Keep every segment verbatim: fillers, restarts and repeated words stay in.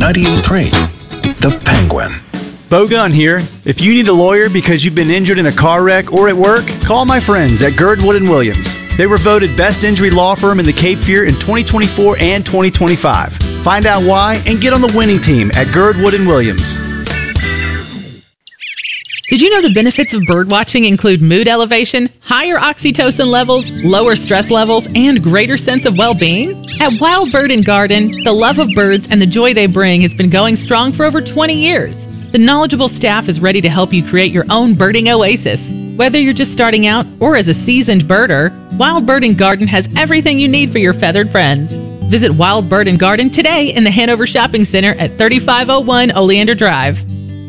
ninety-eight point three, The Penguin. Bo Gunn here. If you need a lawyer because you've been injured in a car wreck or at work, call my friends at Girdwood and Williams. They were voted Best Injury Law Firm in the Cape Fear in twenty twenty-four and twenty twenty-five. Find out why and get on the winning team at Girdwood and Williams. Did you know the benefits of birdwatching include mood elevation, higher oxytocin levels, lower stress levels, and greater sense of well-being? At Wild Bird and Garden, the love of birds and the joy they bring has been going strong for over twenty years. The knowledgeable staff is ready to help you create your own birding oasis. Whether you're just starting out or as a seasoned birder, Wild Bird and Garden has everything you need for your feathered friends. Visit Wild Bird and Garden today in the Hanover Shopping Center at thirty-five oh one Oleander Drive.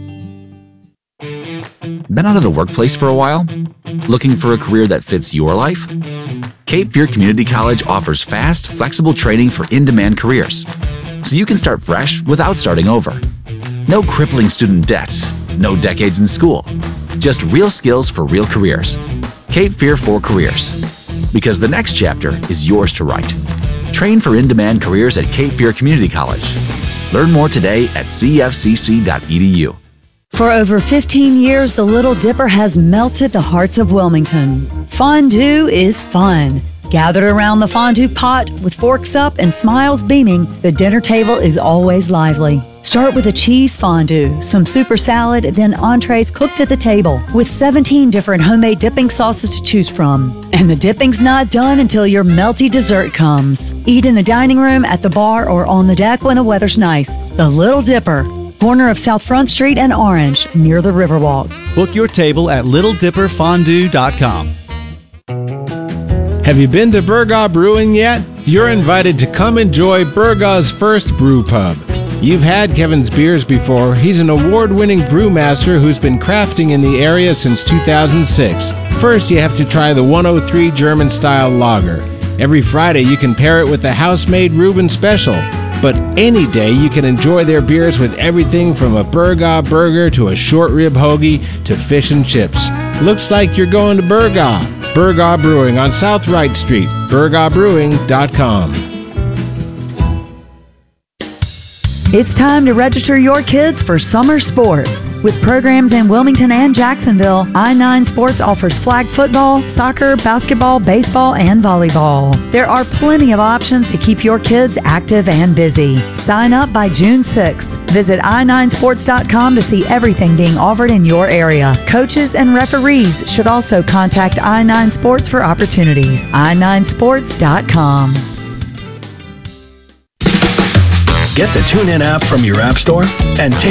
Been out of the workplace for a while? Looking for a career that fits your life? Cape Fear Community College offers fast, flexible training for in-demand careers, so you can start fresh without starting over. No crippling student debts, no decades in school, just real skills for real careers. Cape Fear for Careers, because the next chapter is yours to write. Train for in-demand careers at Cape Fear Community College. Learn more today at c f c c dot e d u. For over fifteen years, the Little Dipper has melted the hearts of Wilmington. Fondue is fun. Gathered around the fondue pot with forks up and smiles beaming, the dinner table is always lively. Start with a cheese fondue, some super salad, then entrees cooked at the table with seventeen different homemade dipping sauces to choose from. And the dipping's not done until your melty dessert comes. Eat in the dining room, at the bar, or on the deck when the weather's nice. The Little Dipper, corner of South Front Street and Orange, near the Riverwalk. Book your table at little dipper fondue dot com. Have you been to Burgaw Brewing yet? You're invited to come enjoy Burgaw's first brew pub. You've had Kevin's beers before. He's an award-winning brewmaster who's been crafting in the area since two thousand six. First, you have to try the one oh three German-style lager. Every Friday, you can pair it with the house-made Reuben Special. But any day, you can enjoy their beers with everything from a Burgaw burger to a short rib hoagie to fish and chips. Looks like you're going to Burgaw. Burgaw Brewing on South Wright Street, burgaw brewing dot com. It's time to register your kids for summer sports. With programs in Wilmington and Jacksonville, I nine Sports offers flag football, soccer, basketball, baseball, and volleyball. There are plenty of options to keep your kids active and busy. Sign up by June sixth. Visit i nine sports dot com to see everything being offered in your area. Coaches and referees should also contact i nine Sports for opportunities. i nine sports dot com. Get the TuneIn app from your app store and take